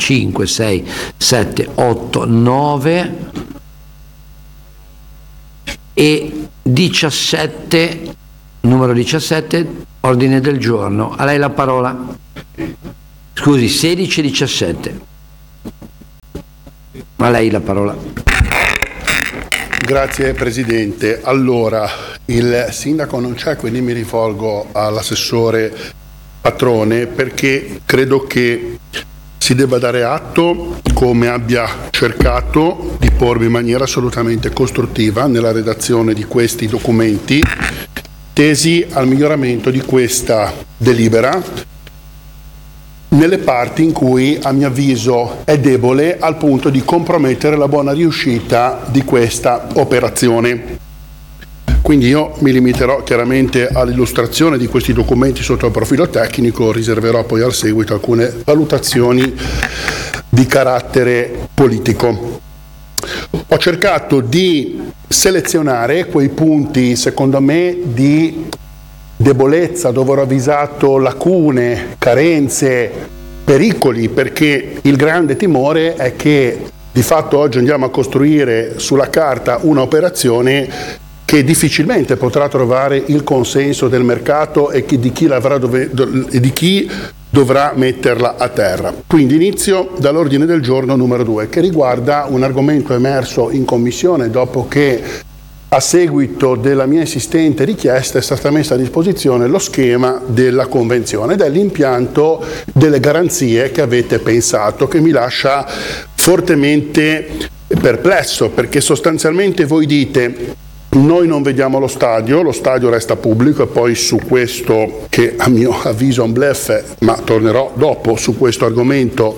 5, 6, 7, 8, 9 e 17, numero 17, ordine del giorno. A lei la parola. Scusi, 16 e 17. A lei la parola. Grazie Presidente. Allora, il sindaco non c'è, quindi mi rivolgo all'assessore Patrone, perché credo che si debba dare atto come abbia cercato di pormi in maniera assolutamente costruttiva nella redazione di questi documenti tesi al miglioramento di questa delibera nelle parti in cui a mio avviso è debole al punto di compromettere la buona riuscita di questa operazione. Quindi io mi limiterò chiaramente all'illustrazione di questi documenti sotto il profilo tecnico, riserverò poi al seguito alcune valutazioni di carattere politico. Ho cercato di selezionare quei punti, secondo me, di debolezza, dove ho ravvisato lacune, carenze, pericoli, perché il grande timore è che di fatto oggi andiamo a costruire sulla carta un'operazione che difficilmente potrà trovare il consenso del mercato e di chi dovrà metterla a terra. Quindi inizio dall'ordine del giorno numero 2, che riguarda un argomento emerso in commissione dopo che a seguito della mia insistente richiesta è stata messa a disposizione lo schema della convenzione ed è l'impianto delle garanzie che avete pensato, che mi lascia fortemente perplesso, perché sostanzialmente voi dite: noi non vediamo lo stadio resta pubblico, e poi su questo, che a mio avviso è un bluff, ma tornerò dopo su questo argomento,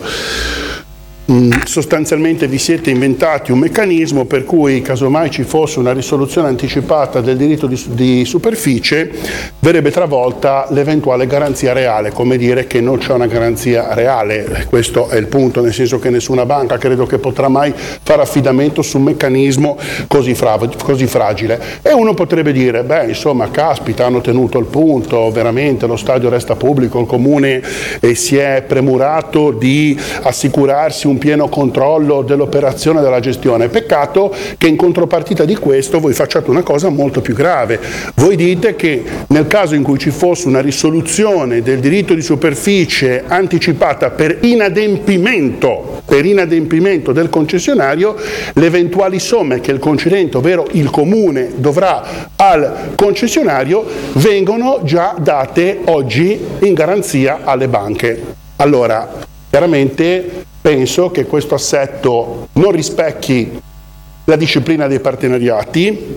sostanzialmente vi siete inventati un meccanismo per cui, casomai ci fosse una risoluzione anticipata del diritto di superficie, verrebbe travolta l'eventuale garanzia reale, come dire che non c'è una garanzia reale. Questo è il punto, nel senso che nessuna banca credo che potrà mai fare affidamento su un meccanismo così fragile. E uno potrebbe dire: beh, insomma, caspita, hanno tenuto il punto, veramente lo stadio resta pubblico, il comune si è premurato di assicurarsi un pieno controllo dell'operazione, della gestione. Peccato che in contropartita di questo voi facciate una cosa molto più grave. Voi dite che nel caso in cui ci fosse una risoluzione del diritto di superficie anticipata per inadempimento del concessionario, le eventuali somme che il concedente, ovvero il comune, dovrà al concessionario vengono già date oggi in garanzia alle banche. Allora, chiaramente penso che questo assetto non rispecchi la disciplina dei partenariati,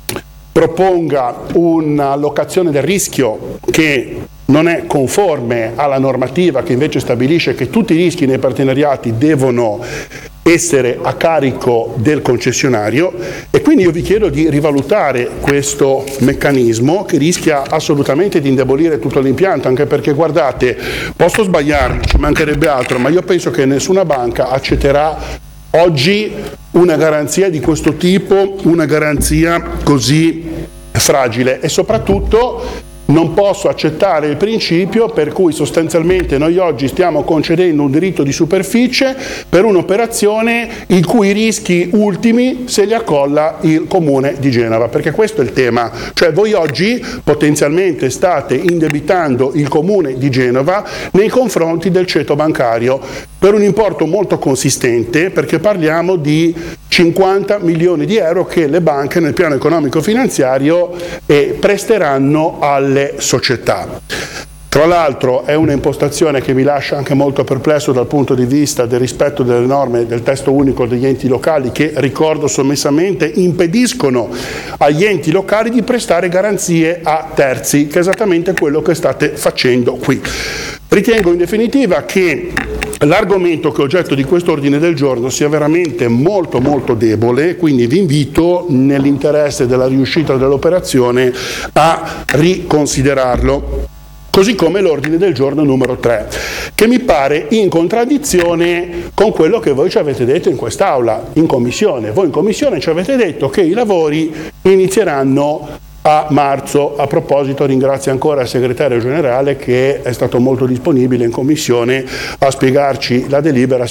proponga un'allocazione del rischio che non è conforme alla normativa, che invece stabilisce che tutti i rischi nei partenariati devono essere a carico del concessionario, e quindi io vi chiedo di rivalutare questo meccanismo che rischia assolutamente di indebolire tutto l'impianto, anche perché, guardate, posso sbagliarmi, ci mancherebbe altro, ma io penso che nessuna banca accetterà oggi una garanzia di questo tipo, una garanzia così fragile, e soprattutto non posso accettare il principio per cui sostanzialmente noi oggi stiamo concedendo un diritto di superficie per un'operazione in cui i rischi ultimi se li accolla il Comune di Genova, perché questo è il tema. Cioè voi oggi potenzialmente state indebitando il Comune di Genova nei confronti del ceto bancario per un importo molto consistente, perché parliamo di 50 milioni di euro che le banche nel piano economico finanziario presteranno alle società. Tra l'altro è un'impostazione che mi lascia anche molto perplesso dal punto di vista del rispetto delle norme del testo unico degli enti locali, che, ricordo sommessamente, impediscono agli enti locali di prestare garanzie a terzi, che è esattamente quello che state facendo qui. Ritengo in definitiva che l'argomento che è oggetto di questo ordine del giorno sia veramente molto molto debole, quindi vi invito, nell'interesse della riuscita dell'operazione, a riconsiderarlo. Così come l'ordine del giorno numero 3, che mi pare in contraddizione con quello che voi ci avete detto in quest'Aula, in commissione. Voi in commissione ci avete detto che i lavori inizieranno a marzo. A proposito, ringrazio ancora il segretario generale, che è stato molto disponibile in commissione a spiegarci la delibera